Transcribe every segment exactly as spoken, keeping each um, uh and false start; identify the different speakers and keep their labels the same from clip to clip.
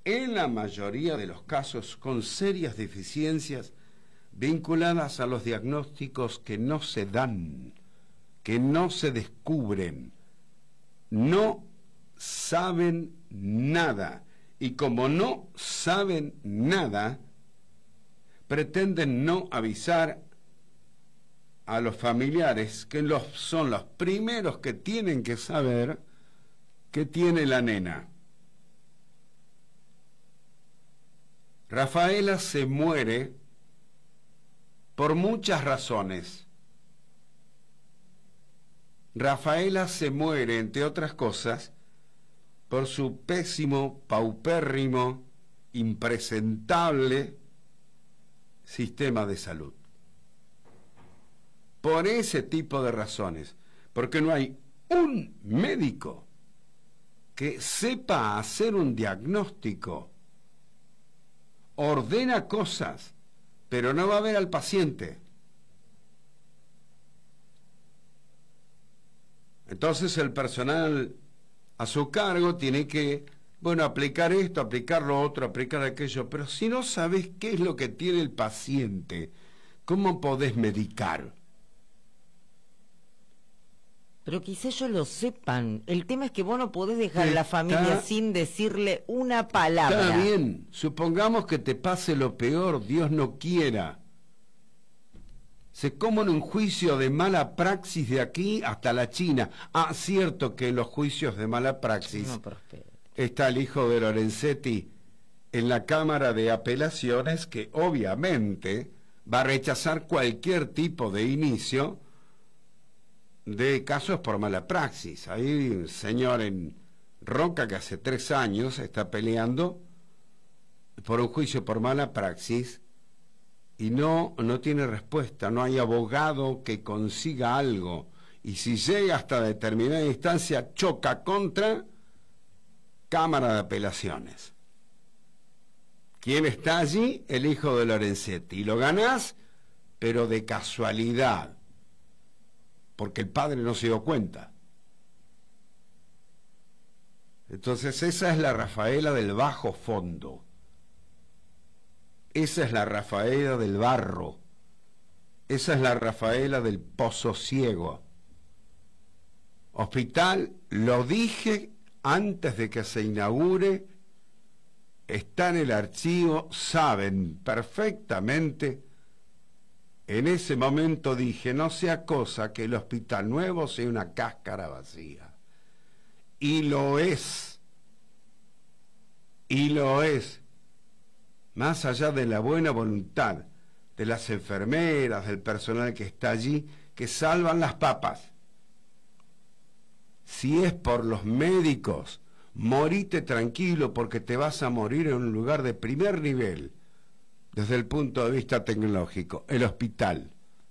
Speaker 1: en la mayoría de los casos con serias deficiencias vinculadas a los diagnósticos que no se dan, que no se descubren, no saben nada, y como no saben nada, pretenden no avisar a los familiares, que los, son los primeros que tienen que saber que tiene la nena. Rafaela se muere por muchas razones. Rafaela se muere, entre otras cosas, por su pésimo, paupérrimo, impresentable sistema de salud. Por ese tipo de razones, porque no hay un médico que sepa hacer un diagnóstico, ordena cosas, pero no va a ver al paciente. Entonces el personal a su cargo tiene que, bueno, aplicar esto, aplicar lo otro, aplicar aquello, pero si no sabes qué es lo que tiene el paciente, ¿cómo podés medicar?
Speaker 2: Pero quizá ellos lo sepan. El tema es que vos no podés dejar a la
Speaker 1: Está,
Speaker 2: familia sin decirle una palabra.
Speaker 1: Está bien, supongamos que te pase lo peor, Dios no quiera. Se comen un juicio de mala praxis de aquí hasta la China. Ah, cierto que en los juicios de mala praxis
Speaker 2: No prospera.
Speaker 1: Está el hijo de Lorenzetti en la Cámara de Apelaciones, que obviamente va a rechazar cualquier tipo de inicio de casos por mala praxis. Hay un señor en Roca que hace tres años está peleando por un juicio por mala praxis y no, no tiene respuesta, no hay abogado que consiga algo, y si llega hasta determinada instancia choca contra Cámara de Apelaciones. ¿Quién está allí? El hijo de Lorenzetti, y lo ganás, pero de casualidad, porque el padre no se dio cuenta. Entonces esa es la Rafaela del bajo fondo. Esa es la Rafaela del barro. Esa es la Rafaela del pozo ciego. Hospital, lo dije antes de que se inaugure, está en el archivo, saben perfectamente. En ese momento dije, no sea cosa que el hospital nuevo sea una cáscara vacía. Y lo es. Y lo es. Más allá de la buena voluntad de las enfermeras, del personal que está allí, que salvan las papas. Si es por los médicos, morite tranquilo, porque te vas a morir en un lugar de primer nivel, desde el punto de vista tecnológico, el hospital.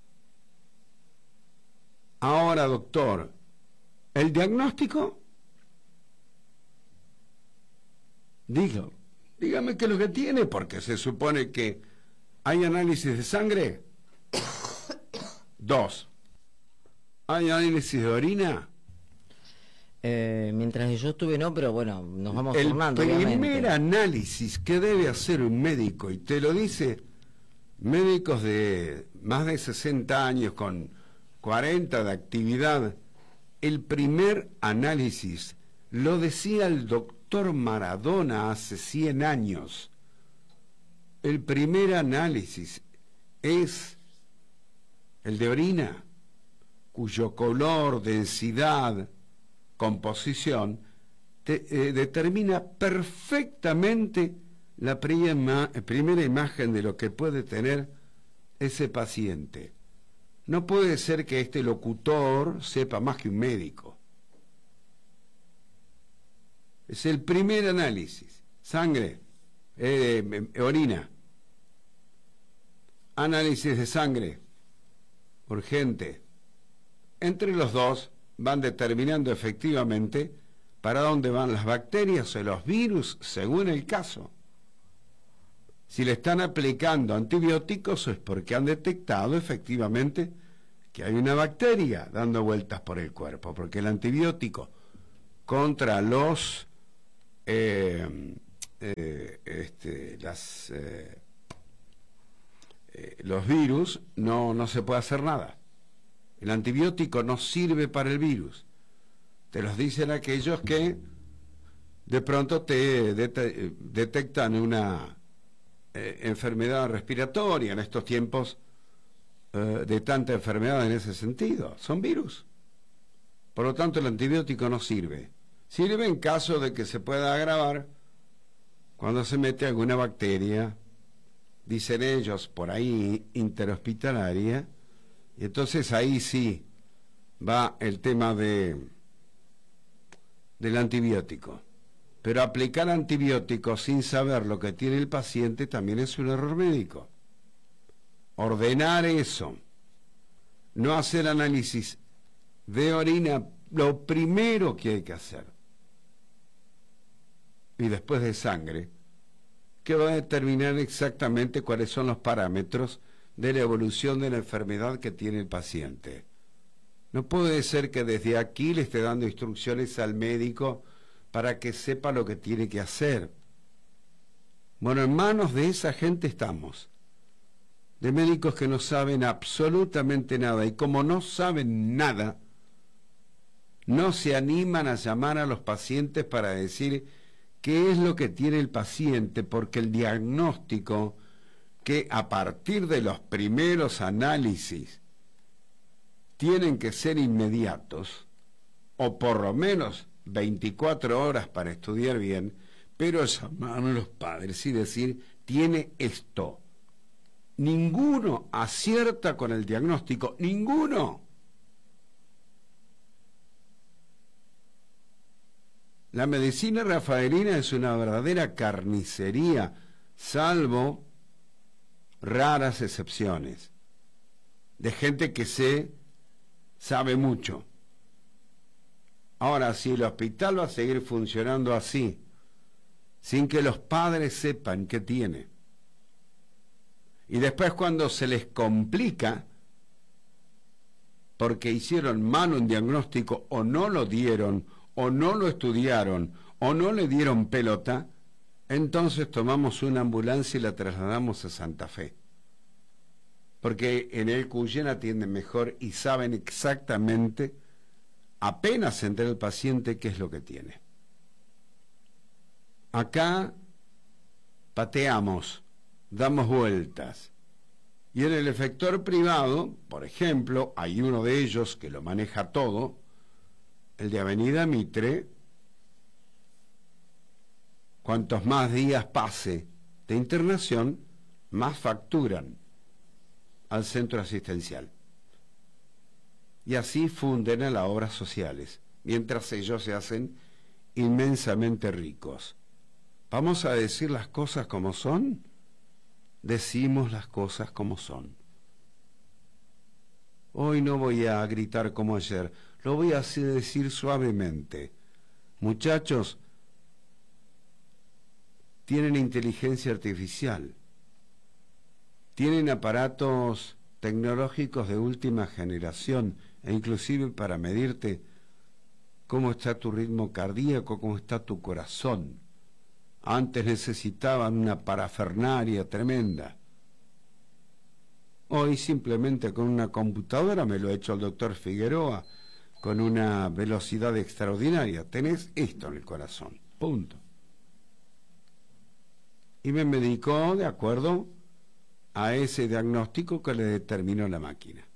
Speaker 1: Ahora, doctor, ¿el diagnóstico? Digo, dígame qué es lo que tiene, porque se supone que hay análisis de sangre. Dos. ¿Hay análisis de orina?
Speaker 2: Eh, mientras yo estuve no, pero bueno, nos vamos
Speaker 1: El
Speaker 2: turnando.
Speaker 1: primer
Speaker 2: obviamente.
Speaker 1: análisis que debe hacer un médico, y te lo dice médicos de más de sesenta años con cuarenta de actividad, el primer análisis lo decía el doctor Maradona hace cien años. El primer análisis es el de orina, cuyo color, densidad, composición te, eh, determina perfectamente la prima, primera imagen de lo que puede tener ese paciente. No puede ser que este locutor sepa más que un médico. Es el primer análisis. Sangre, eh, eh, orina, análisis de sangre, urgente. Entre los dos van determinando efectivamente para dónde van las bacterias o los virus, según el caso. Si le están aplicando antibióticos es porque han detectado efectivamente que hay una bacteria dando vueltas por el cuerpo, porque el antibiótico contra los eh, eh, este, las, eh, eh, los virus, no, no se puede hacer nada. El antibiótico no sirve para el virus. Te los dicen aquellos que de pronto te det detectan una eh, enfermedad respiratoria en estos tiempos eh, de tanta enfermedad en ese sentido. Son virus. Por lo tanto, el antibiótico no sirve. Sirve en caso de que se pueda agravar cuando se mete alguna bacteria, dicen ellos, por ahí interhospitalaria, y entonces ahí sí va el tema de del antibiótico. Pero aplicar antibióticos sin saber lo que tiene el paciente también es un error médico. Ordenar eso, no hacer análisis de orina, lo primero que hay que hacer, y después de sangre, que va a determinar exactamente cuáles son los parámetros de la evolución de la enfermedad que tiene el paciente. No puede ser que desde aquí le esté dando instrucciones al médico para que sepa lo que tiene que hacer. Bueno, en manos de esa gente estamos, de médicos que no saben absolutamente nada, y como no saben nada, no se animan a llamar a los pacientes para decir qué es lo que tiene el paciente, porque el diagnóstico, que a partir de los primeros análisis tienen que ser inmediatos, o por lo menos veinticuatro horas para estudiar bien, pero llamar a los padres y decir, tiene esto. Ninguno acierta con el diagnóstico, ninguno. La medicina rafaelina es una verdadera carnicería, salvo raras excepciones, de gente que se sabe mucho. Ahora, si el hospital va a seguir funcionando así, sin que los padres sepan qué tiene, y después cuando se les complica, porque hicieron mal un diagnóstico, o no lo dieron, o no lo estudiaron, o no le dieron pelota, entonces tomamos una ambulancia y la trasladamos a Santa Fe. Porque en el Cuyén atienden mejor y saben exactamente, apenas entra el paciente, qué es lo que tiene. Acá pateamos, damos vueltas. Y en el efector privado, por ejemplo, hay uno de ellos que lo maneja todo, el de Avenida Mitre. Cuantos más días pase de internación, más facturan al centro asistencial. Y así funden a las obras sociales, mientras ellos se hacen inmensamente ricos. ¿Vamos a decir las cosas como son? Decimos las cosas como son. Hoy no voy a gritar como ayer, lo voy a decir suavemente. Muchachos, tienen inteligencia artificial, tienen aparatos tecnológicos de última generación, e inclusive para medirte cómo está tu ritmo cardíaco, cómo está tu corazón. Antes necesitaban una parafernalia tremenda. Hoy simplemente con una computadora, me lo ha hecho el doctor Figueroa, con una velocidad extraordinaria. Tenés esto en el corazón, punto. Y me medicó de acuerdo a ese diagnóstico que le determinó la máquina.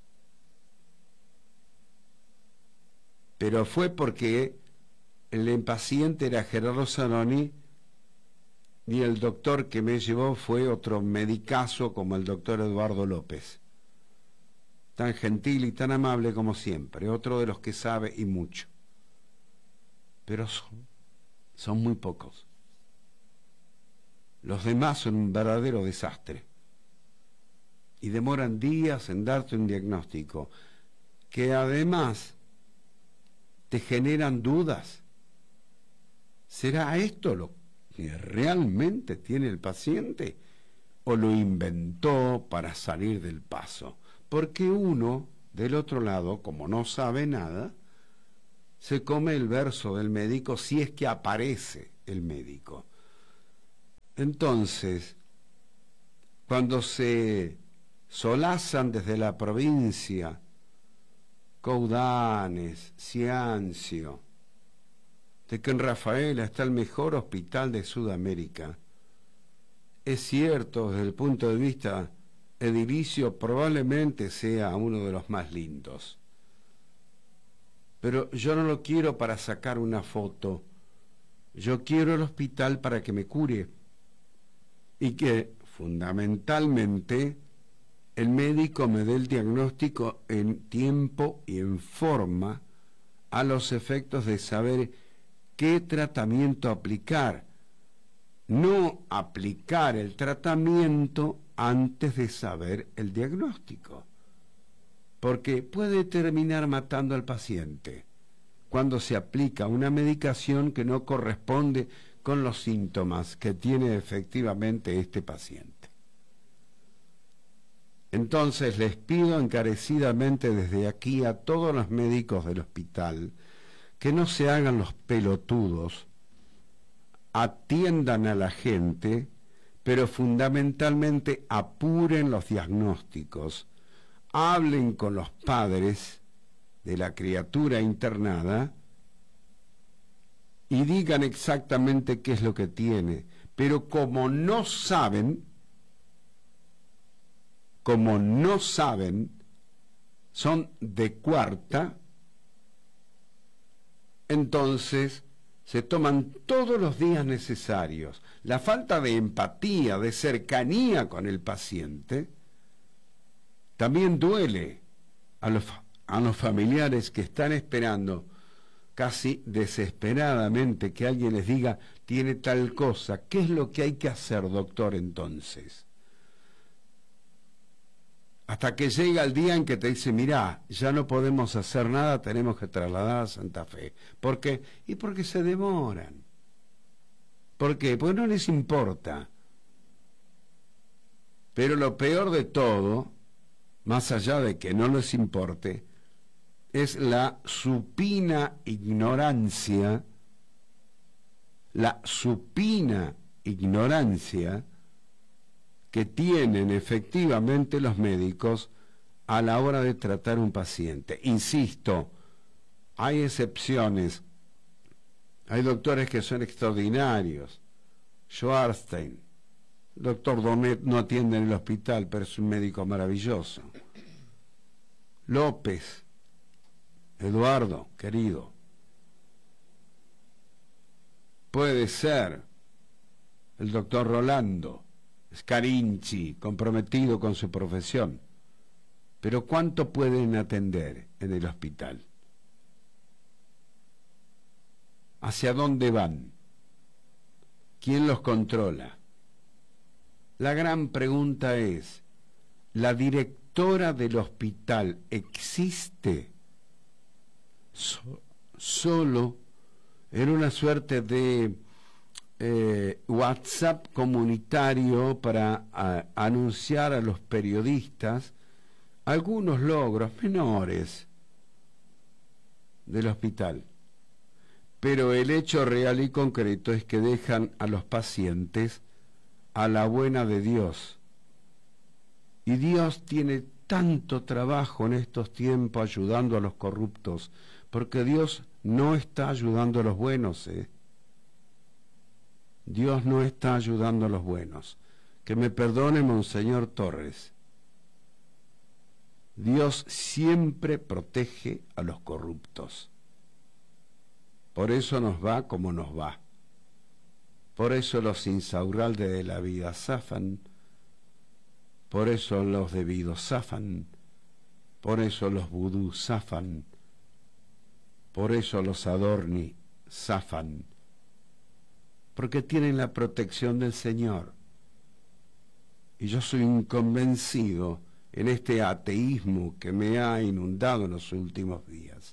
Speaker 1: Pero fue porque el paciente era Gerardo Zanoni y el doctor que me llevó fue otro medicazo como el doctor Eduardo López. Tan gentil y tan amable como siempre, otro de los que sabe y mucho. Pero son, son muy pocos. Los demás son un verdadero desastre. Y demoran días en darte un diagnóstico, que además te generan dudas. ¿Será esto lo que realmente tiene el paciente? ¿O lo inventó para salir del paso? Porque uno, del otro lado, como no sabe nada, se come el verso del médico si es que aparece el médico. Entonces, cuando se solazan desde la provincia Coudanes, Ciancio, de que en Rafaela está el mejor hospital de Sudamérica, es cierto, desde el punto de vista edilicio probablemente sea uno de los más lindos, pero yo no lo quiero para sacar una foto, yo quiero el hospital para que me cure y que fundamentalmente el médico me dé el diagnóstico en tiempo y en forma a los efectos de saber qué tratamiento aplicar, no aplicar el tratamiento antes de saber el diagnóstico, porque puede terminar matando al paciente cuando se aplica una medicación que no corresponde con los síntomas que tiene efectivamente este paciente. Entonces les pido encarecidamente desde aquí a todos los médicos del hospital que no se hagan los pelotudos, atiendan a la gente, pero fundamentalmente apuren los diagnósticos, hablen con los padres de la criatura internada y digan exactamente qué es lo que tiene, pero como no saben, como no saben, son de cuarta, entonces se toman todos los días necesarios. La falta de empatía, de cercanía con el paciente, también duele a los, a los familiares que están esperando casi desesperadamente que alguien les diga, tiene tal cosa, ¿qué es lo que hay que hacer, doctor, entonces? Hasta que llega el día en que te dice, mirá, ya no podemos hacer nada, tenemos que trasladar a Santa Fe. ¿Por qué? Y porque se demoran. ¿Por qué? Porque no les importa. Pero lo peor de todo, más allá de que no les importe, es la supina ignorancia, la supina ignorancia que tienen efectivamente los médicos a la hora de tratar un paciente. Insisto, hay excepciones, hay doctores que son extraordinarios. Schwarstein, el doctor Domet no atiende en el hospital, pero es un médico maravilloso. López, Eduardo, querido, puede ser el doctor Rolando, Scarinci, comprometido con su profesión, pero ¿cuánto pueden atender en el hospital? ¿Hacia dónde van? ¿Quién los controla? La gran pregunta es, ¿la directora del hospital existe? So- solo en una suerte de eh, WhatsApp comunitario para a, anunciar a los periodistas algunos logros menores del hospital. Pero el hecho real y concreto es que dejan a los pacientes a la buena de Dios. Y Dios tiene tanto trabajo en estos tiempos ayudando a los corruptos, porque Dios no está ayudando a los buenos, ¿eh? Dios no está ayudando a los buenos. Que me perdone Monseñor Torres. Dios siempre protege a los corruptos. Por eso nos va como nos va. Por eso los insaurralde de la vida zafan. Por eso los debidos zafan. Por eso los vudú zafan. Por eso los adorni zafan. Porque tienen la protección del Señor. Y yo soy un convencido en este ateísmo que me ha inundado en los últimos días,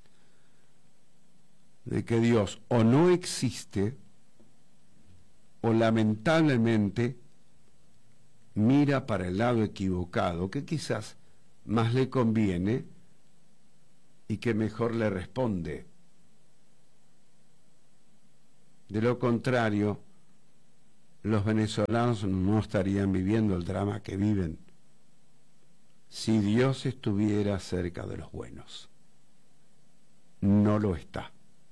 Speaker 1: de que Dios o no existe, o lamentablemente mira para el lado equivocado, que quizás más le conviene y que mejor le responde. De lo contrario, los venezolanos no estarían viviendo el drama que viven si Dios estuviera cerca de los buenos. No lo está.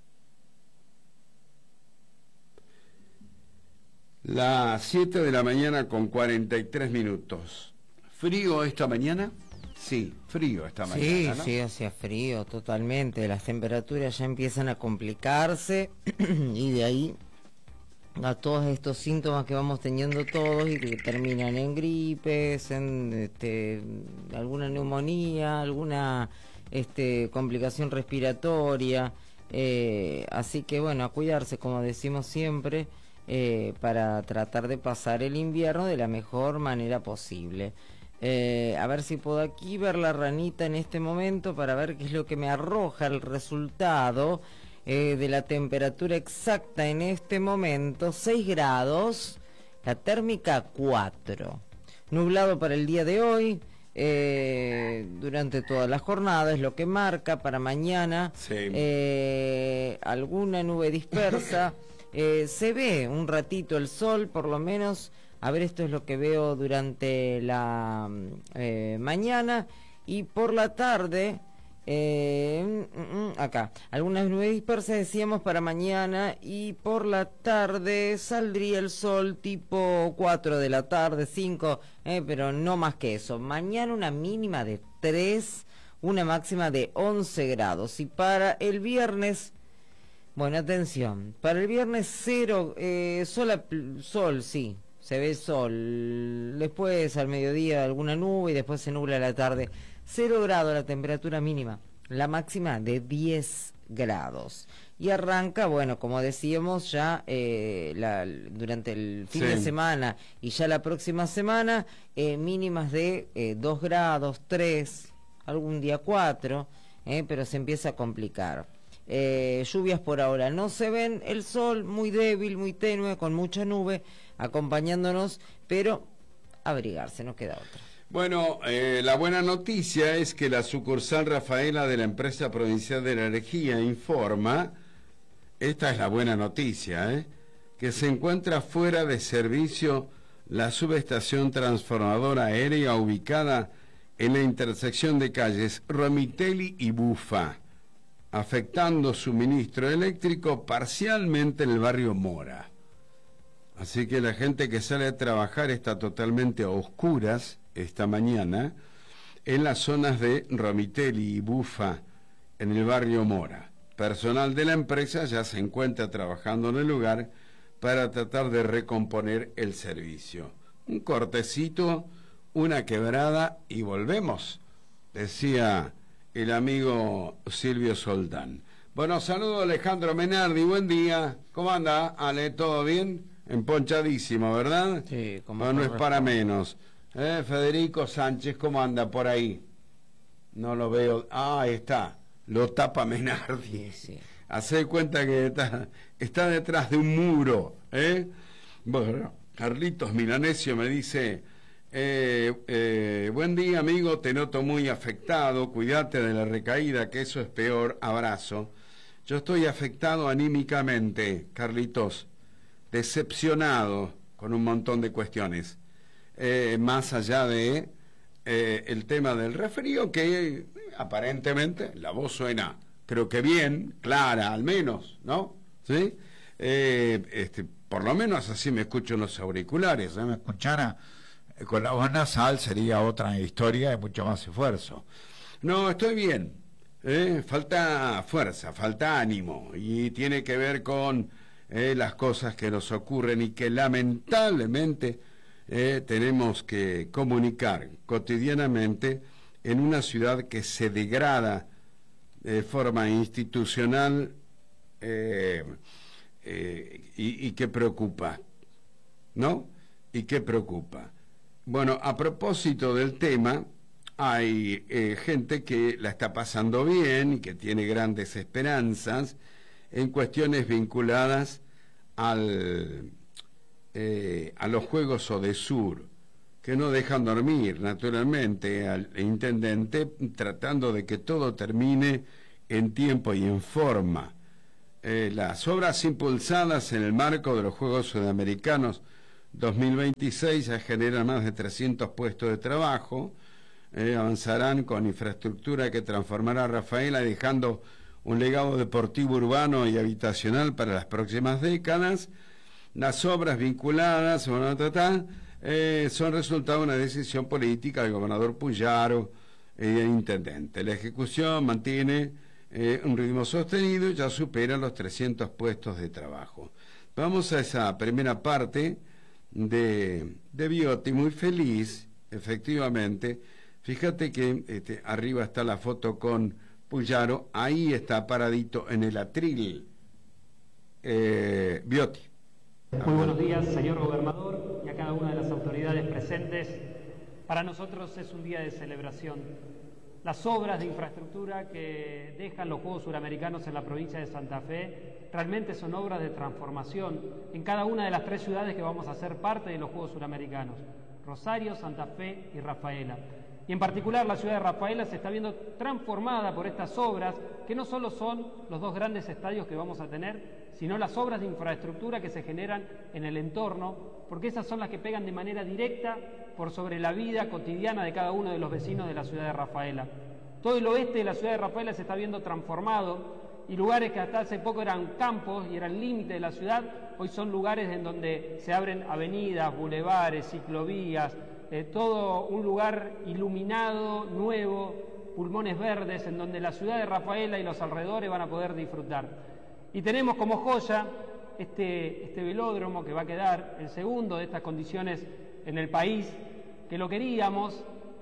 Speaker 1: Las siete de la mañana con cuarenta y tres minutos. ¿Frío esta mañana? Sí, frío esta mañana,
Speaker 2: Sí,
Speaker 1: ¿no?
Speaker 2: sí, hacía frío totalmente. Las temperaturas ya empiezan a complicarse y de ahí a todos estos síntomas que vamos teniendo todos y que terminan en gripes, en este, alguna neumonía, alguna este, complicación respiratoria. Eh, así que bueno, a cuidarse, como decimos siempre, eh, para tratar de pasar el invierno de la mejor manera posible. Eh, a ver si puedo aquí ver la ranita en este momento para ver qué es lo que me arroja el resultado eh, de la temperatura exacta en este momento. Seis grados, la térmica cuatro. Nublado para el día de hoy, eh, durante toda la jornada es lo que marca. Para mañana
Speaker 1: Sí.
Speaker 2: eh, alguna nube dispersa. Eh, se ve un ratito el sol, por lo menos. A ver, esto es lo que veo durante la eh, mañana. Y por la tarde, eh, mm, mm, acá, algunas nubes dispersas decíamos para mañana. Y por la tarde saldría el sol tipo cuatro de la tarde, cinco, eh, pero no más que eso. Mañana una mínima de tres, una máxima de once grados. Y para el viernes... Bueno, atención, para el viernes cero, eh, sol, a, sol, sí, se ve sol, después al mediodía alguna nube y después se nubla a la tarde, cero grados la temperatura mínima, la máxima de diez grados. Y arranca, bueno, como decíamos ya eh, la, durante el fin
Speaker 1: Sí.
Speaker 2: de semana y ya la próxima semana, eh, mínimas de eh, dos grados, tres, algún día cuatro, eh, pero se empieza a complicar. Eh, lluvias por ahora no se ven, el sol muy débil, muy tenue, con mucha nube acompañándonos, pero abrigarse, no queda otra.
Speaker 1: Bueno, eh, la buena noticia es que la sucursal Rafaela de la empresa provincial de la energía informa, esta es la buena noticia, ¿eh? que se encuentra fuera de servicio la subestación transformadora aérea ubicada en la intersección de calles Romitelli y Bufa, afectando suministro eléctrico parcialmente en el barrio Mora. Así que la gente que sale a trabajar está totalmente a oscuras esta mañana en las zonas de Romitelli y Bufa, en el barrio Mora. Personal de la empresa ya se encuentra trabajando en el lugar para tratar de recomponer el servicio. Un cortecito, una quebrada y volvemos, decía el amigo Silvio Soldán. Bueno, saludo a Alejandro Menardi, buen día. ¿Cómo anda, Ale? ¿Todo bien? Emponchadísimo, ¿verdad?
Speaker 2: Sí, como
Speaker 1: no, no es
Speaker 2: corresponde.
Speaker 1: para menos. Eh, Federico Sánchez, ¿cómo anda por ahí? No lo veo. Ah, ahí está. Lo tapa Menardi.
Speaker 2: Sí, sí.
Speaker 1: Hace cuenta que está, está detrás de un muro, ¿eh? Bueno, Carlitos Milanesio me dice... Eh, eh, buen día, amigo, te noto muy afectado, cuídate de la recaída, que eso es peor, abrazo. Yo estoy afectado anímicamente, Carlitos, decepcionado con un montón de cuestiones, eh, más allá de eh, el tema del resfrío, que eh, aparentemente la voz suena, creo que bien, clara al menos, ¿no? ¿Sí? Eh, este, por lo menos así me escucho en los auriculares, ¿eh? Me escuchara... Con la voz nasal sería otra historia de mucho más esfuerzo. No, estoy bien. ¿eh? Falta fuerza, falta ánimo. Y tiene que ver con eh, las cosas que nos ocurren y que lamentablemente eh, tenemos que comunicar cotidianamente en una ciudad que se degrada de forma institucional eh, eh, y, y que preocupa. ¿No? Y que preocupa. Bueno, a propósito del tema, hay eh, gente que la está pasando bien y que tiene grandes esperanzas en cuestiones vinculadas al, eh, a los Juegos Odesur, que no dejan dormir, naturalmente, al intendente, tratando de que todo termine en tiempo y en forma. Eh, las obras impulsadas en el marco de los Juegos Sudamericanos dos mil veintiséis ya generan más de trescientos puestos de trabajo. Eh, avanzarán con infraestructura que transformará a Rafaela, dejando un legado deportivo, urbano y habitacional para las próximas décadas. Las obras vinculadas bueno, ta, ta, eh, son resultado de una decisión política del gobernador Puyaro y el intendente. La ejecución mantiene eh, un ritmo sostenido y ya supera los trescientos puestos de trabajo. Vamos a esa primera parte de, de Viotti, muy feliz, efectivamente. Fíjate que este, arriba está la foto con Puyaro, ahí está paradito en el atril eh, Viotti.
Speaker 3: Muy buenos días, señor gobernador, y a cada una de las autoridades presentes. Para nosotros es un día de celebración. Las obras de infraestructura que dejan los Juegos Suramericanos en la provincia de Santa Fe realmente son obras de transformación en cada una de las tres ciudades que vamos a ser parte de los Juegos Suramericanos: Rosario, Santa Fe y Rafaela. Y en particular la ciudad de Rafaela se está viendo transformada por estas obras, que no solo son los dos grandes estadios que vamos a tener, sino las obras de infraestructura que se generan en el entorno, porque esas son las que pegan de manera directa por sobre la vida cotidiana de cada uno de los vecinos de la ciudad de Rafaela. Todo el oeste de la ciudad de Rafaela se está viendo transformado, y lugares que hasta hace poco eran campos y eran límite de la ciudad, hoy son lugares en donde se abren avenidas, bulevares, ciclovías, eh, todo un lugar iluminado, nuevo, pulmones verdes, en donde la ciudad de Rafaela y los alrededores van a poder disfrutar. Y tenemos como joya este, este velódromo que va a quedar, el segundo de estas condiciones en el país, que lo queríamos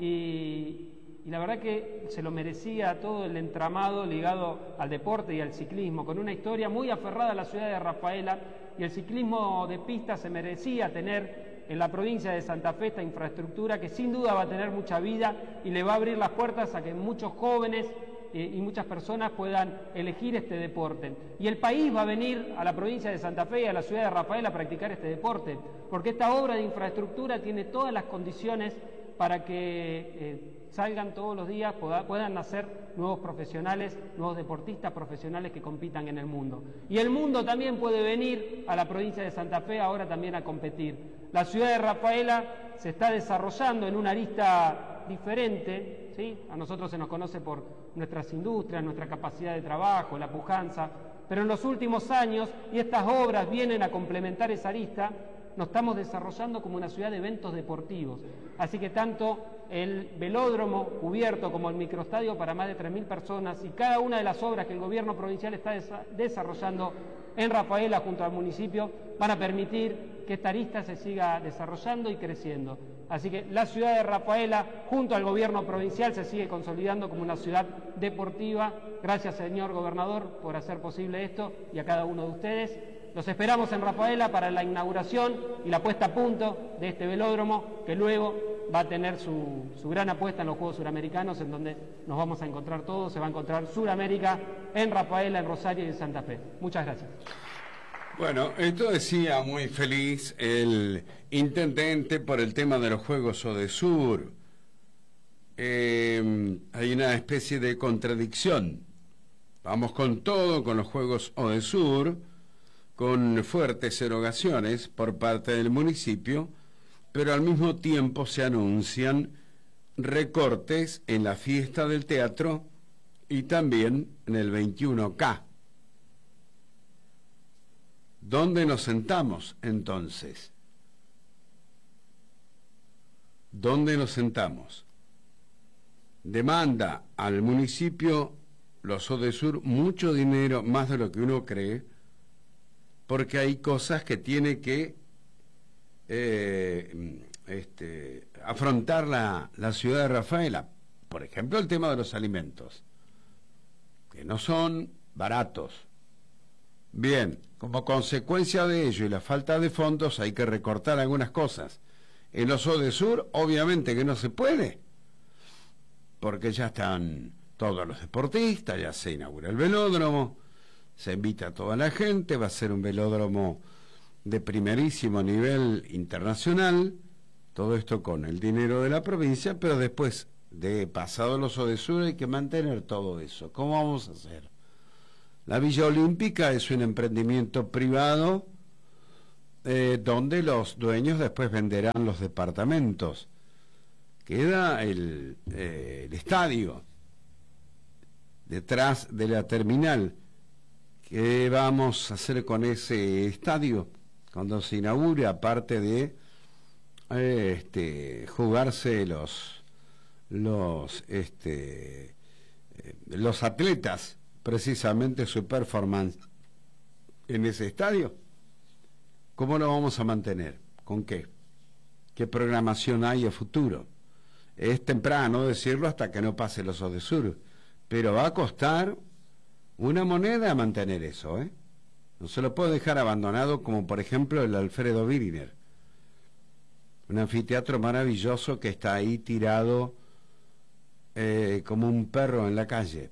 Speaker 3: y... y la verdad que se lo merecía todo el entramado ligado al deporte y al ciclismo, con una historia muy aferrada a la ciudad de Rafaela, y el ciclismo de pista se merecía tener en la provincia de Santa Fe esta infraestructura que sin duda va a tener mucha vida y le va a abrir las puertas a que muchos jóvenes eh, y muchas personas puedan elegir este deporte. Y el país va a venir a la provincia de Santa Fe y a la ciudad de Rafaela a practicar este deporte, porque esta obra de infraestructura tiene todas las condiciones para que eh, salgan todos los días, pueda, puedan nacer nuevos profesionales, nuevos deportistas profesionales que compitan en el mundo. Y el mundo también puede venir a la provincia de Santa Fe ahora también a competir. La ciudad de Rafaela se está desarrollando en una arista diferente, ¿sí? A nosotros se nos conoce por nuestras industrias, nuestra capacidad de trabajo, la pujanza, pero en los últimos años, y estas obras vienen a complementar esa arista, nos estamos desarrollando como una ciudad de eventos deportivos. Así que tanto el velódromo cubierto como el microestadio para más de tres mil personas y cada una de las obras que el gobierno provincial está desa- desarrollando en Rafaela junto al municipio van a permitir que esta arista se siga desarrollando y creciendo. Así que la ciudad de Rafaela junto al gobierno provincial se sigue consolidando como una ciudad deportiva. Gracias, señor gobernador, por hacer posible esto, y a cada uno de ustedes. Los esperamos en Rafaela para la inauguración y la puesta a punto de este velódromo, que luego va a tener su, su gran apuesta en los Juegos Suramericanos, en donde nos vamos a encontrar todos. Se va a encontrar Suramérica en Rafaela, en Rosario y en Santa Fe. Muchas gracias.
Speaker 1: Bueno, esto decía muy feliz el intendente por el tema de los Juegos Odesur. Eh, hay una especie de contradicción. Vamos con todo con los Juegos Odesur, con fuertes erogaciones por parte del municipio, pero al mismo tiempo se anuncian recortes en la fiesta del teatro y también en el veintiuno K. ¿Dónde nos sentamos entonces? ¿Dónde nos sentamos? Demanda al municipio los Odesur mucho dinero, más de lo que uno cree, porque hay cosas que tiene que eh, este, afrontar la, la ciudad de Rafaela. Por ejemplo, el tema de los alimentos, que no son baratos. Bien, como consecuencia de ello y la falta de fondos hay que recortar algunas cosas. En los Odesur, obviamente que no se puede, porque ya están todos los deportistas, ya se inaugura el velódromo, se invita a toda la gente, va a ser un velódromo de primerísimo nivel internacional, todo esto con el dinero de la provincia, pero después de pasado los Odesur hay que mantener todo eso. ¿Cómo vamos a hacer? La Villa Olímpica es un emprendimiento privado eh, donde los dueños después venderán los departamentos. Queda el, eh, el estadio detrás de la terminal. ¿Qué vamos a hacer con ese estadio cuando se inaugure, aparte de eh, este, jugarse los los este eh, los atletas, precisamente su performance en ese estadio? ¿Cómo lo vamos a mantener? ¿Con qué? ¿Qué programación hay a futuro? Es temprano decirlo hasta que no pase los Odesur, pero va a costar una moneda mantener eso, ¿eh? No se lo puede dejar abandonado, como por ejemplo el Alfredo Biriner, un anfiteatro maravilloso que está ahí tirado eh, como un perro en la calle,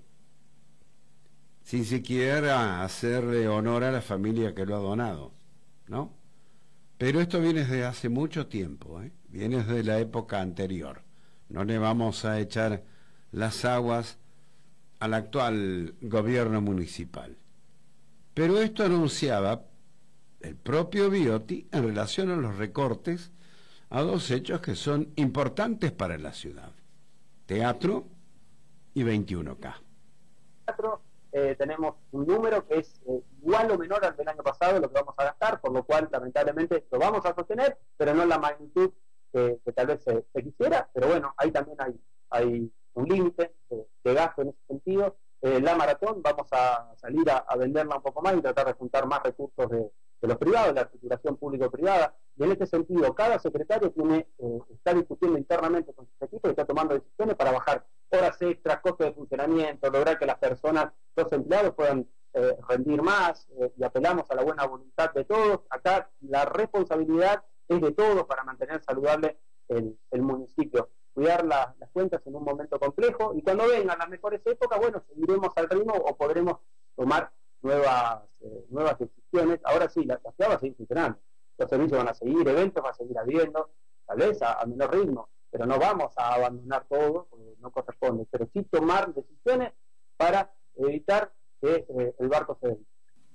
Speaker 1: sin siquiera hacerle honor a la familia que lo ha donado, ¿no? Pero esto viene desde hace mucho tiempo, ¿eh? Viene desde la época anterior. No le vamos a echar las aguas al actual gobierno municipal. Pero esto anunciaba el propio Viotti en relación a los recortes a dos hechos que son importantes para la ciudad: teatro y veintiuno K.
Speaker 4: Teatro, eh, tenemos un número que es eh, igual o menor al del año pasado, lo que vamos a gastar, por lo cual lamentablemente lo vamos a sostener, pero no en la magnitud que, que tal vez se, se quisiera. Pero bueno, ahí también hay, hay un límite de, de gasto en ese sentido. Eh, la maratón vamos a salir a, a venderla un poco más y tratar de juntar más recursos de, de los privados, la articulación público-privada, y en este sentido cada secretario tiene eh, está discutiendo internamente con sus equipos y está tomando decisiones para bajar horas extras, costos de funcionamiento, lograr que las personas, los empleados puedan eh, rendir más, eh, y apelamos a la buena voluntad de todos. Acá la responsabilidad es de todos para mantener saludable el, el municipio, cuidar la, las cuentas en un momento complejo, y cuando vengan las mejores épocas, bueno, seguiremos al ritmo o podremos tomar nuevas eh, nuevas decisiones. Ahora sí, la, la ciudad va a seguir funcionando, los servicios van a seguir, eventos va a seguir habiendo, tal vez a, a menor ritmo, pero no vamos a abandonar todo, porque no corresponde, pero sí tomar decisiones para evitar que eh, el barco se desvíe.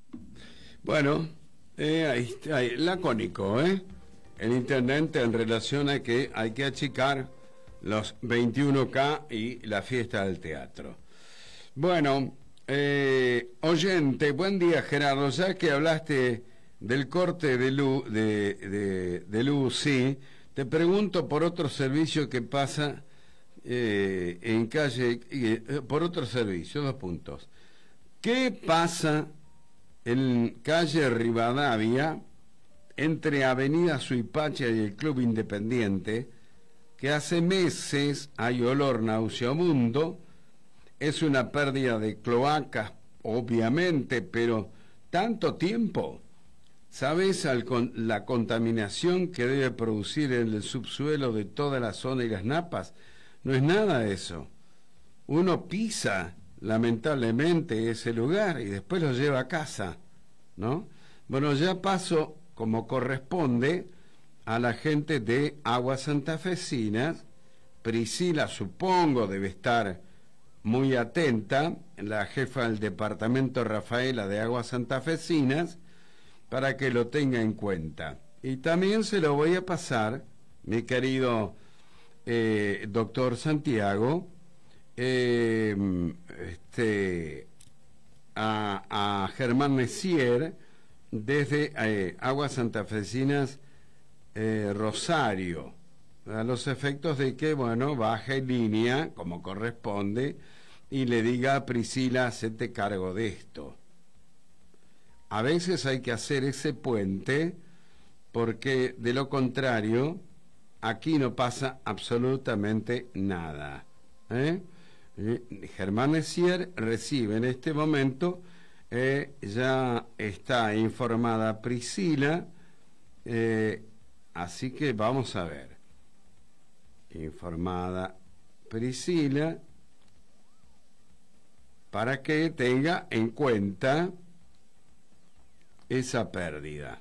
Speaker 1: Bueno, eh, ahí está, ahí, lacónico, ¿eh? El intendente en relación a que hay que achicar los veintiuno K y la fiesta del teatro. Bueno, eh, oyente, buen día Gerardo, ya que hablaste del corte de luz, de, de, de luz, sí, te pregunto por otro servicio que pasa eh, en calle, eh, por otro servicio, dos puntos. ¿Qué pasa en calle Rivadavia, entre Avenida Suipacha y el Club Independiente, que hace meses hay olor nauseabundo? Es una pérdida de cloacas, obviamente, pero tanto tiempo. ¿Sabes al con, la contaminación que debe producir en el subsuelo de toda la zona y las napas? No es nada eso. Uno pisa, lamentablemente, ese lugar y después lo lleva a casa, ¿no? Bueno, ya paso, como corresponde, a la gente de Aguas Santafesinas. Priscila, supongo, debe estar muy atenta, la jefa del departamento Rafaela de Aguas Santafesinas, para que lo tenga en cuenta. Y también se lo voy a pasar, mi querido eh, doctor Santiago, eh, este, a, a Germán Messier, desde eh, Aguas Santafesinas eh, Rosario, a los efectos de que, bueno, baje línea, como corresponde, y le diga a Priscila, hacete cargo de esto. A veces hay que hacer ese puente, porque de lo contrario, aquí no pasa absolutamente nada, ¿eh? Germán Messier recibe en este momento, eh, ya está informada Priscila, eh, así que vamos a ver. Informada Priscila, para que tenga en cuenta esa pérdida,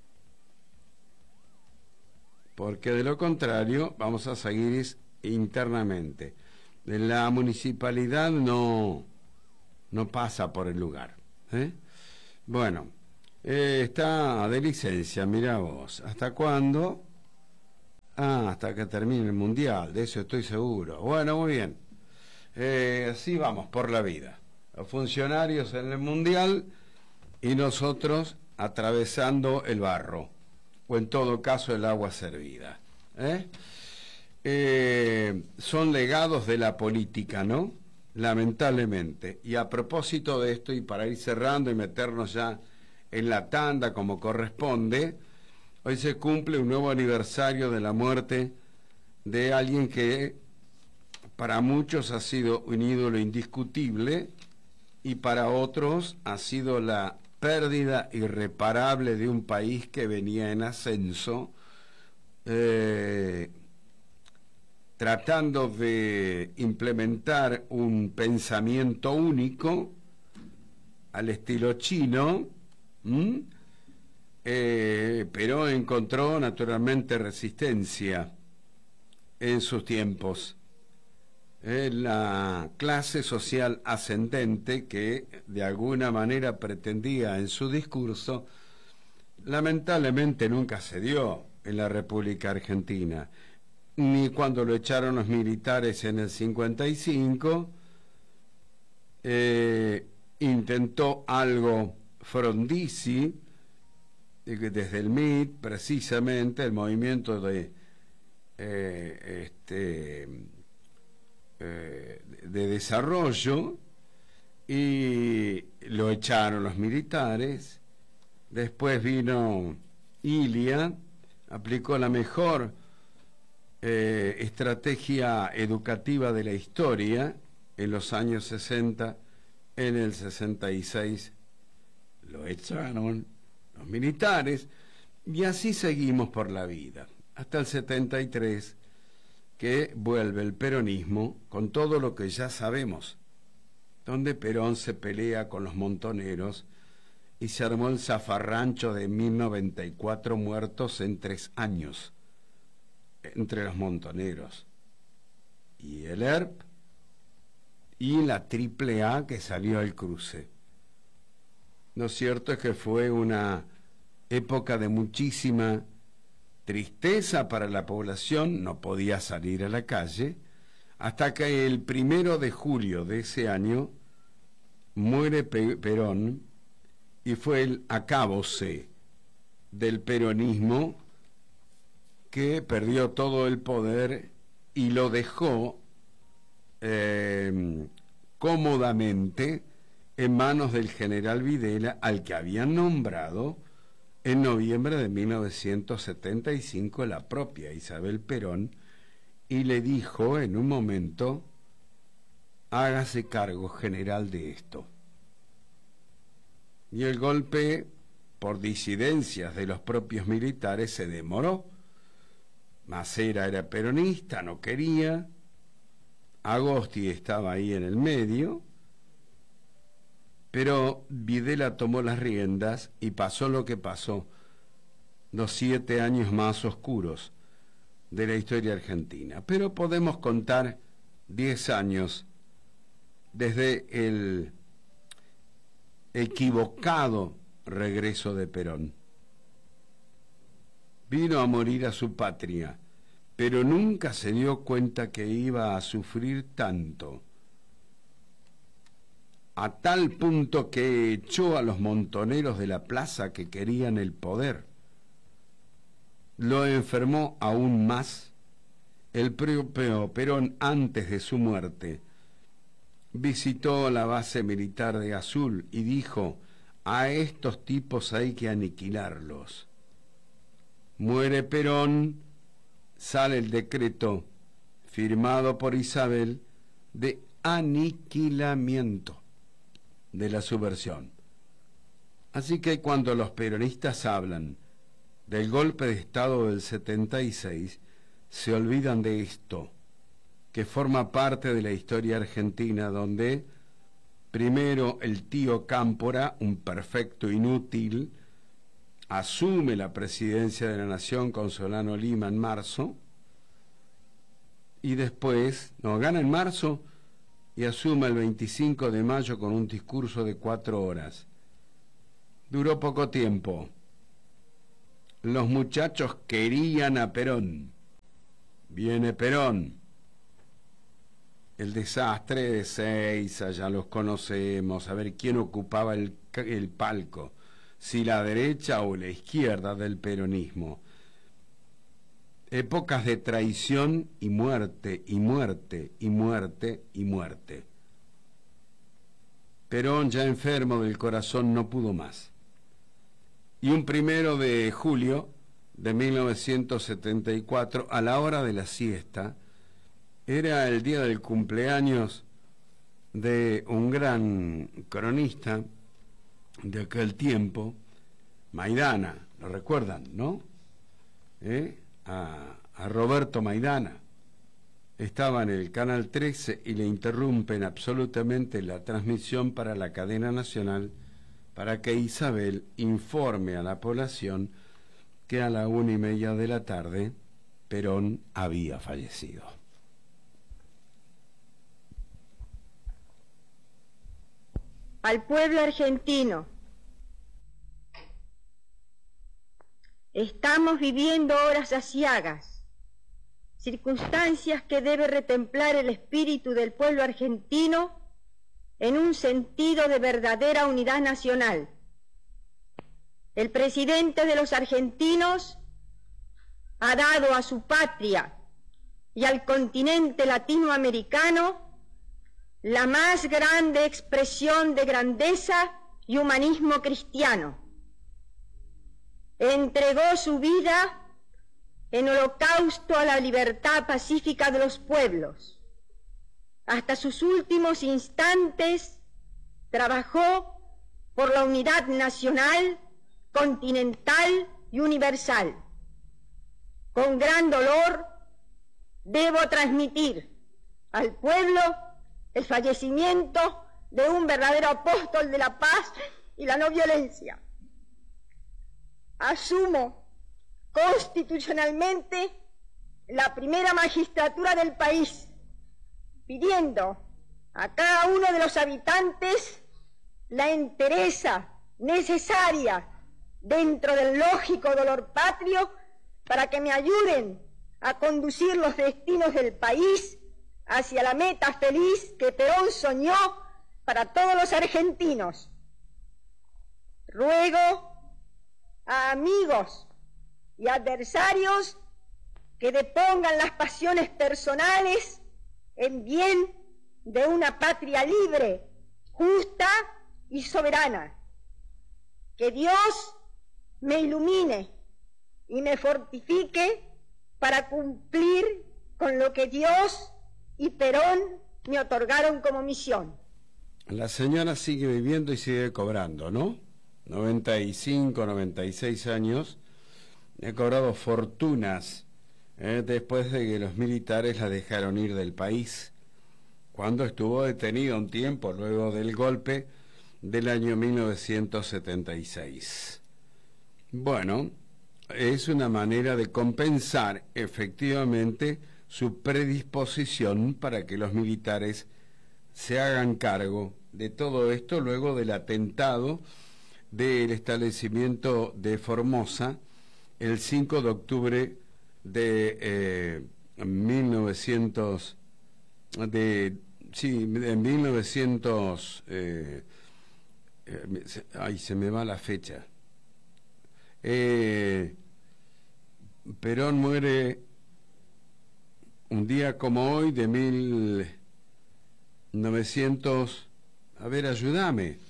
Speaker 1: porque de lo contrario vamos a seguir internamente. La municipalidad no no pasa por el lugar, ¿eh? Bueno, Eh, está de licencia, mira vos. ¿Hasta cuándo? Ah, hasta que termine el Mundial, de eso estoy seguro. Bueno, muy bien. Eh, así vamos por la vida. Los funcionarios en el Mundial y nosotros atravesando el barro, o en todo caso el agua servida. ¿Eh? Eh, son legados de la política, ¿no? Lamentablemente. Y a propósito de esto, y para ir cerrando y meternos ya en la tanda como corresponde, hoy se cumple un nuevo aniversario de la muerte de alguien que para muchos ha sido un ídolo indiscutible y para otros ha sido la pérdida irreparable de un país que venía en ascenso, eh, tratando de implementar un pensamiento único al estilo chino, ¿m? Eh, pero encontró naturalmente resistencia en sus tiempos. Eh, la clase social ascendente que de alguna manera pretendía en su discurso, lamentablemente nunca se dio en la República Argentina, ni cuando lo echaron los militares en el cincuenta y cinco, eh, intentó algo Frondizi, desde el M I T, precisamente, el movimiento de eh, este eh, de desarrollo, y lo echaron los militares. Después vino Ilia, aplicó la mejor eh, estrategia educativa de la historia en los años sesenta, en el sesenta y seis lo echaron los militares, y así seguimos por la vida, hasta el setenta y tres, que vuelve el peronismo con todo lo que ya sabemos, donde Perón se pelea con los montoneros y se armó el zafarrancho de mil noventa y cuatro muertos en tres años, entre los montoneros y el E R P y la triple A que salió al cruce. Lo cierto es que fue una época de muchísima tristeza para la población, no podía salir a la calle, hasta que el primero de julio de ese año muere Perón, y fue el acábose del peronismo, que perdió todo el poder y lo dejó eh, cómodamente en manos del general Videla, al que habían nombrado en noviembre de mil novecientos setenta y cinco la propia Isabel Perón, y le dijo en un momento: hágase cargo, general, de esto. Y el golpe, por disidencias de los propios militares, se demoró. Macera era peronista, no quería. Agosti estaba ahí en el medio, pero Videla tomó las riendas y pasó lo que pasó, los siete años más oscuros de la historia argentina. Pero podemos contar diez años desde el equivocado regreso de Perón. Vino a morir a su patria, pero nunca se dio cuenta que iba a sufrir tanto, a tal punto que echó a los montoneros de la plaza que querían el poder. Lo enfermó aún más. El propio Perón, antes de su muerte, visitó la base militar de Azul y dijo: a estos tipos hay que aniquilarlos. Muere Perón, sale el decreto firmado por Isabel de aniquilamiento de la subversión. Así que cuando los peronistas hablan del golpe de Estado del setenta y seis, se olvidan de esto, que forma parte de la historia argentina, donde primero el tío Cámpora, un perfecto inútil, asume la presidencia de la Nación con Solano Lima en marzo, y después, no, gana en marzo y asume el veinticinco de mayo con un discurso de cuatro horas. Duró poco tiempo. Los muchachos querían a Perón. Viene Perón. El desastre de Seiza, ya los conocemos, a ver quién ocupaba el, el palco, si la derecha o la izquierda del peronismo. Épocas de traición y muerte, y muerte, y muerte, y muerte. Perón, ya enfermo del corazón, no pudo más. Y un primero de julio de mil novecientos setenta y cuatro, a la hora de la siesta, era el día del cumpleaños de un gran cronista de aquel tiempo, Maidana, lo recuerdan, ¿no? ¿Eh? A, a Roberto Maidana. Estaba en el Canal trece y le interrumpen absolutamente la transmisión para la cadena nacional para que Isabel informe a la población que a la una y media de la tarde Perón había fallecido.
Speaker 5: Al pueblo argentino, estamos viviendo horas aciagas, circunstancias que debe retemplar el espíritu del pueblo argentino en un sentido de verdadera unidad nacional. El presidente de los argentinos ha dado a su patria y al continente latinoamericano la más grande expresión de grandeza y humanismo cristiano. Entregó su vida en holocausto a la libertad pacífica de los pueblos. Hasta sus últimos instantes trabajó por la unidad nacional, continental y universal. Con gran dolor debo transmitir al pueblo el fallecimiento de un verdadero apóstol de la paz y la no violencia. Asumo constitucionalmente la primera magistratura del país, pidiendo a cada uno de los habitantes la entereza necesaria dentro del lógico dolor patrio para que me ayuden a conducir los destinos del país hacia la meta feliz que Perón soñó para todos los argentinos. Ruego a amigos y adversarios que depongan las pasiones personales en bien de una patria libre, justa y soberana. Que Dios me ilumine y me fortifique para cumplir con lo que Dios y Perón me otorgaron como misión.
Speaker 1: La señora sigue viviendo y sigue cobrando, ¿no? noventa y cinco, noventa y seis años, ha cobrado fortunas eh, después de que los militares la dejaron ir del país, cuando estuvo detenida un tiempo luego del golpe del año mil novecientos setenta y seis. Bueno, es una manera de compensar efectivamente su predisposición para que los militares se hagan cargo de todo esto luego del atentado del establecimiento de Formosa el cinco de octubre de eh, mil novecientos de sí en mil novecientos eh, eh, ay se me va la fecha. eh, Perón muere un día como hoy de mil novecientos, a ver, ayúdame,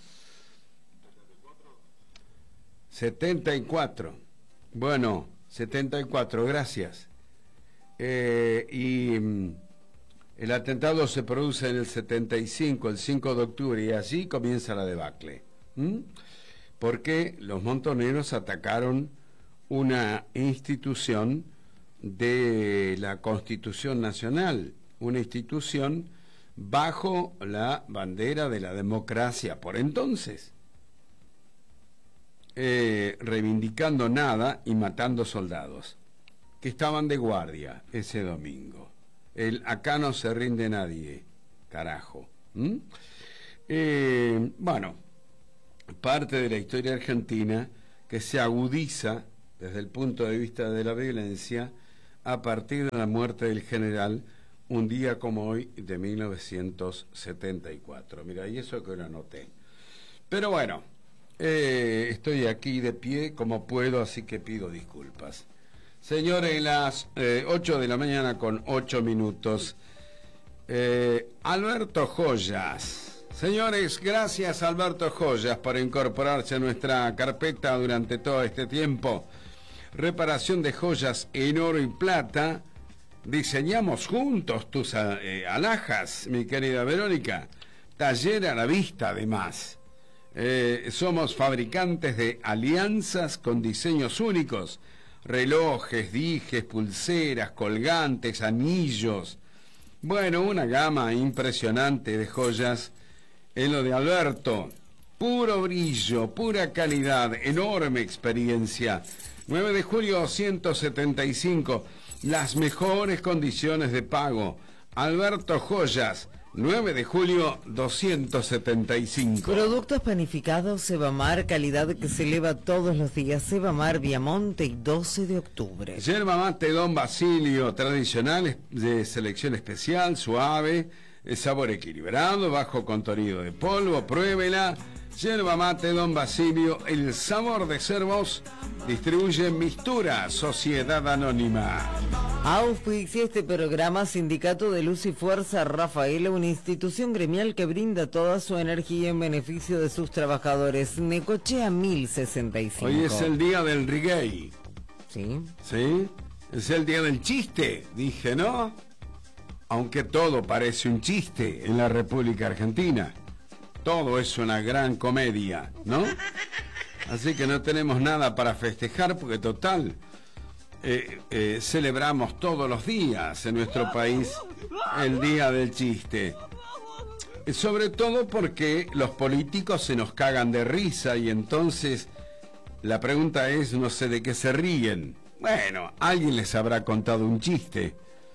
Speaker 1: setenta y cuatro. Bueno, setenta y cuatro, gracias. Eh, y mm, el atentado se produce en el setenta y cinco, el cinco de octubre, y allí comienza la debacle. ¿Mm? Porque los montoneros atacaron una institución de la Constitución Nacional, una institución bajo la bandera de la democracia por entonces. Eh, reivindicando nada y matando soldados que estaban de guardia ese domingo. El acá no se rinde nadie, carajo. ¿Mm? Eh, bueno, parte de la historia argentina que se agudiza desde el punto de vista de la violencia a partir de la muerte del general un día como hoy de mil novecientos setenta y cuatro. Mira, y eso que lo anoté. Pero bueno, eh, estoy aquí de pie como puedo, así que pido disculpas. Señores, las eh, ocho de la mañana con ocho minutos. Eh, Alberto Joyas. Señores, gracias Alberto Joyas por incorporarse a nuestra carpeta durante todo este tiempo. Reparación de joyas en oro y plata. Diseñamos juntos tus eh, alhajas, mi querida Verónica. Taller a la vista, además. Eh, somos fabricantes de alianzas con diseños únicos. Relojes, dijes, pulseras, colgantes, anillos. Bueno, una gama impresionante de joyas en lo de Alberto. Puro brillo, pura calidad, enorme experiencia. nueve de julio ciento setenta y cinco. Las mejores condiciones de pago. Alberto Joyas, nueve de julio doscientos setenta y cinco.
Speaker 2: Productos panificados Sebamar, calidad que se eleva todos los días. Sebamar, Viamonte y doce de octubre.
Speaker 1: Yerba mate Don Basilio, tradicional, de selección especial, suave, sabor equilibrado, bajo contenido de polvo. Pruébela. Yerba mate Don Basilio, el sabor de ser vos. Distribuye Mistura, Sociedad Anónima.
Speaker 2: Auspicia este programa Sindicato de Luz y Fuerza Rafaela, una institución gremial que brinda toda su energía en beneficio de sus trabajadores. Necochea mil sesenta y cinco.
Speaker 1: Hoy es el día del reggae.
Speaker 2: Sí.
Speaker 1: ¿Sí? Es el día del chiste, dije, ¿no? Aunque todo parece un chiste en la República Argentina. Todo es una gran comedia, ¿no? Así que no tenemos nada para festejar porque total, eh, eh, celebramos todos los días en nuestro país el día del chiste. Eh, sobre todo porque los políticos se nos cagan de risa y entonces la pregunta es, no sé de qué se ríen. Bueno, alguien les habrá contado un chiste.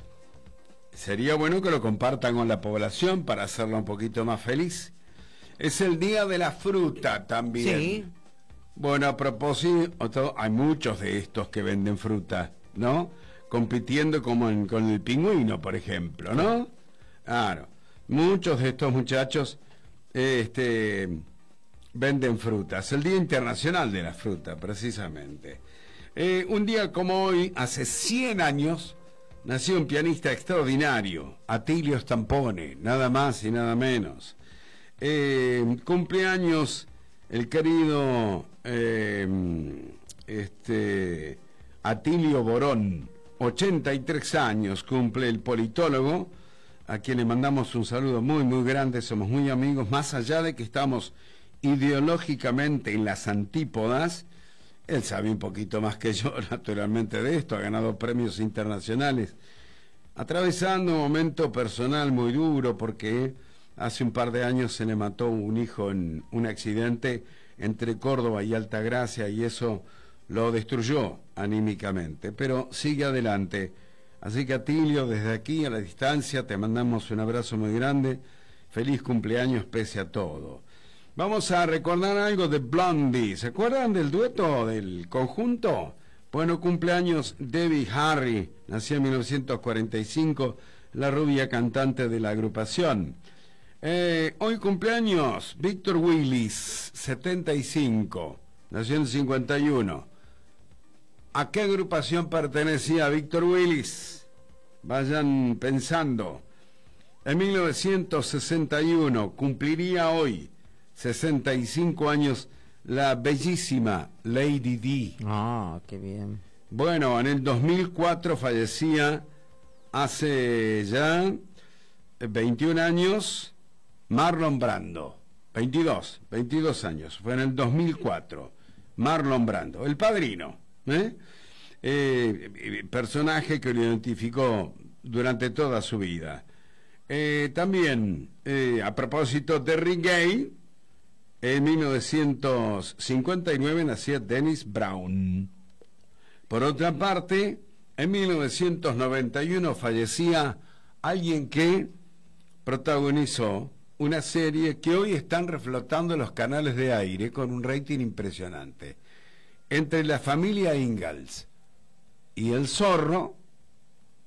Speaker 1: Sería bueno que lo compartan con la población para hacerla un poquito más feliz. Es el día de la fruta también.
Speaker 2: Sí.
Speaker 1: Bueno, a propósito, hay muchos de estos que venden fruta, ¿no? Compitiendo como en, con el pingüino, por ejemplo, ¿no? Claro, muchos de estos muchachos este, venden frutas. El Día Internacional de la Fruta, precisamente. Eh, un día como hoy, hace cien años, nació un pianista extraordinario, Atilio Stampone, nada más y nada menos. Eh, cumpleaños el querido eh, este, Atilio Borón, ochenta y tres años cumple el politólogo, a quien le mandamos un saludo muy muy grande, somos muy amigos, más allá de que estamos ideológicamente en las antípodas. Él sabe un poquito más que yo naturalmente de esto, ha ganado premios internacionales, atravesando un momento personal muy duro porque hace un par de años se le mató un hijo en un accidente entre Córdoba y Altagracia y eso lo destruyó anímicamente, pero sigue adelante. Así que Atilio, desde aquí a la distancia te mandamos un abrazo muy grande, feliz cumpleaños pese a todo. Vamos a recordar algo de Blondie, ¿se acuerdan del dueto, del conjunto? Bueno, cumpleaños Debbie Harry, nació en mil novecientos cuarenta y cinco, la rubia cantante de la agrupación. Eh, hoy cumpleaños Víctor Willis, setenta y cinco, nació en cincuenta y uno. ¿A qué agrupación pertenecía Víctor Willis? Vayan pensando. En mil novecientos sesenta y uno cumpliría hoy sesenta y cinco años la bellísima Lady Di.
Speaker 2: Ah, qué bien.
Speaker 1: Bueno, en el dos mil cuatro fallecía hace ya veintiún años Marlon Brando, veintidós, veintidós años, fue en el dos mil cuatro, Marlon Brando, el padrino, ¿eh? Eh, personaje que lo identificó durante toda su vida. Eh, también, eh, a propósito de reggae, en mil novecientos cincuenta y nueve nacía Dennis Brown. Por otra parte, en mil novecientos noventa y uno fallecía alguien que protagonizó una serie que hoy están reflotando los canales de aire con un rating impresionante. Entre la familia Ingalls y el zorro,